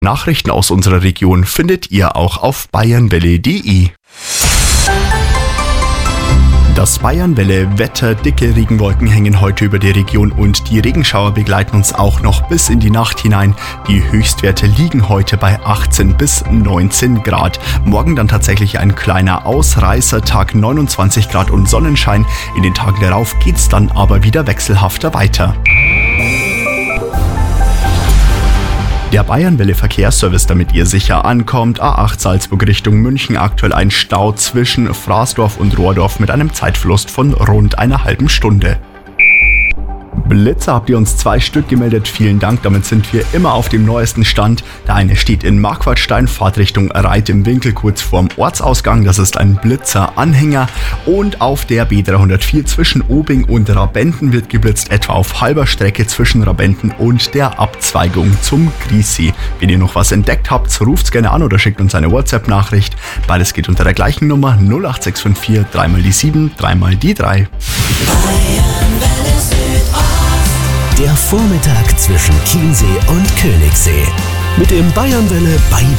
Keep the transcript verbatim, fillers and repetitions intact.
Nachrichten aus unserer Region findet ihr auch auf bayernwelle punkt de. Das Bayernwelle-Wetter, dicke Regenwolken hängen heute über die Region und die Regenschauer begleiten uns auch noch bis in die Nacht hinein. Die Höchstwerte liegen heute bei achtzehn bis neunzehn Grad. Morgen dann tatsächlich ein kleiner Ausreißer, Tag neunundzwanzig Grad und Sonnenschein. In den Tagen darauf geht's dann aber wieder wechselhafter weiter. Der Bayernwelle Verkehrsservice, damit ihr sicher ankommt. A acht Salzburg Richtung München, aktuell ein Stau zwischen Fraßdorf und Rohrdorf mit einem Zeitverlust von rund einer halben Stunde. Blitzer habt ihr uns zwei Stück gemeldet, vielen Dank, damit sind wir immer auf dem neuesten Stand. Der eine steht in Marquardstein, Fahrtrichtung Reit im Winkel, kurz vorm Ortsausgang, das ist ein Blitzer-Anhänger. Und auf der B dreihundertvier zwischen Obing und Rabenten wird geblitzt, etwa auf halber Strecke zwischen Rabenten und der Abzweigung zum Griessee. Wenn ihr noch was entdeckt habt, ruft's gerne an oder schickt uns eine WhatsApp-Nachricht. Beides geht unter der gleichen Nummer null acht sechs fünf vier drei mal die sieben, drei mal die drei. Der Vormittag zwischen Chiemsee und Königssee. Mit dem Bayernwelle bei